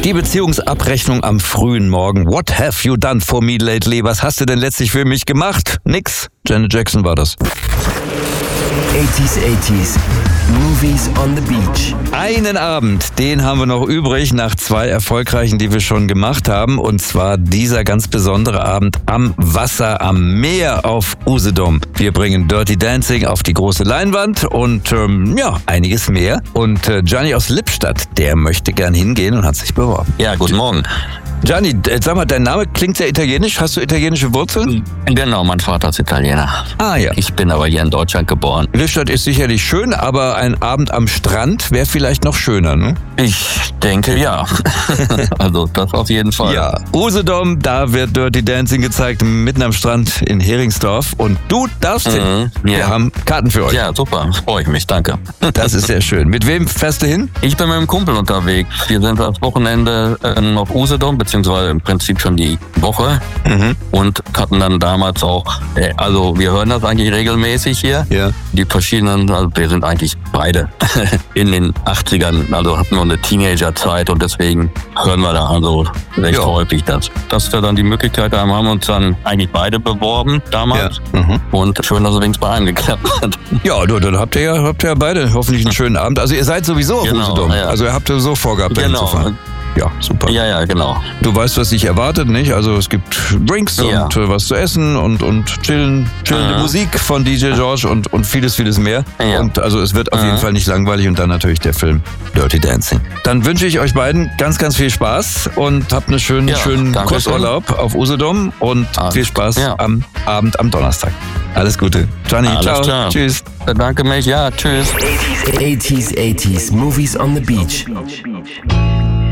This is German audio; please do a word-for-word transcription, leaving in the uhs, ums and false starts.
Die Beziehungsabrechnung am frühen Morgen. What have you done for me lately? Was hast du denn letztlich für mich gemacht? Nix. Janet Jackson war das. eighties, eighties. Movies on the Beach. Einen Abend, den haben wir noch übrig nach zwei erfolgreichen, die wir schon gemacht haben. Und zwar dieser ganz besondere Abend am Wasser, am Meer auf Usedom. Wir bringen Dirty Dancing auf die große Leinwand und ähm, ja, einiges mehr. Und äh, Gianni aus Lippstadt, der möchte gern hingehen und hat sich beworben. Ja, guten Morgen. Gianni, sag mal, dein Name klingt sehr italienisch. Hast du italienische Wurzeln? Genau, mein Vater ist Italiener. Ah ja. Ich bin aber hier in Deutschland geboren. Lippstadt ist sicherlich schön, aber ein Abend am Strand wäre vielleicht noch schöner, ne? Ich denke, ja. Also das auf jeden Fall. Ja, Usedom, da wird Dirty Dancing gezeigt, mitten am Strand in Heringsdorf. Und du darfst hin. Mhm, Wir ja. haben Karten für euch. Ja, super. Freue ich mich, danke. Das ist sehr schön. Mit wem fährst du hin? Ich bin mit einem Kumpel unterwegs. Wir sind das Wochenende äh, auf Usedom, beziehungsweise im Prinzip schon die Woche. Mhm. Und hatten dann damals auch, äh, also wir hören das eigentlich regelmäßig hier. Ja. Die verschiedenen, also wir sind eigentlich beide in den achtzigern, also hatten wir eine Teenagerzeit und deswegen hören wir da also recht Ja. häufig das. Dass wir dann die Möglichkeit haben, haben uns dann eigentlich beide beworben damals. Ja. Mhm. Und schön, dass es wenigstens bei einem geklappt hat. Ja, du, dann habt ihr ja, habt ihr ja beide hoffentlich einen schönen Abend. Also ihr seid sowieso auf Genau, Usedom. ja. Also ihr habt so vorgehabt, dahin zu fahren. Ja, super. Ja, ja, genau. Du weißt, was dich erwartet, nicht? Also es gibt Drinks Ja. und äh, was zu essen und, und chillen, chillende Mhm. Musik von D J George und, und vieles, vieles mehr. Ja. Und also es wird auf Mhm. jeden Fall nicht langweilig und dann natürlich der Film Dirty Dancing. Dann wünsche ich euch beiden ganz, ganz viel Spaß und habt einen schönen, Ja, schönen danke Kursurlaub auf Usedom und Alles- viel Spaß ja. am Abend am Donnerstag. Alles Gute. Gianni, Alles ciao. klar. Tschüss. Bedanke mich, ja, tschüss. eighties, eighties. Movies on the Beach.